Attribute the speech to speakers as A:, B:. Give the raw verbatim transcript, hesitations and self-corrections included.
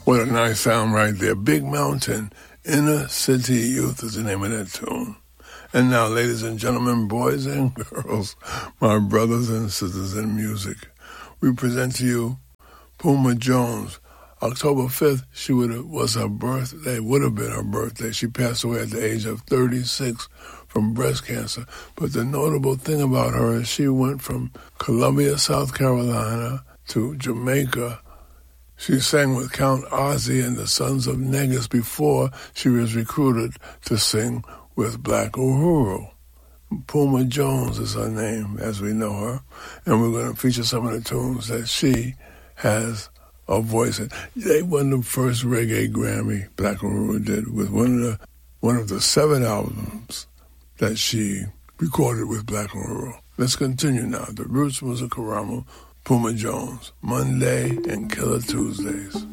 A: What a nice sound right there. Big Mountain, Inner City Youth is the name of that tune. And now, ladies and gentlemen, boys and girls, my brothers and sisters in music, we present to you Puma Jones. October fifth, she would have, was her birthday, would have been her birthday. She passed away at the age of thirty-six from breast cancer. But the notable thing about her is she went from Columbia, South Carolina to Jamaica. She sang with Count Ozzy and the Sons of Negus before she was recruited to sing with Black Uhuru. Puma Jones is her name, as we know her, and we're going to feature some of the tunes that she has a voice in. They won the first reggae Grammy, Black Uhuru did, with one of the one of the seven albums that she recorded with Black Uhuru. Let's continue now. The Roots Music Karamu, Puma Jones, Monday and Killer Tuesdays.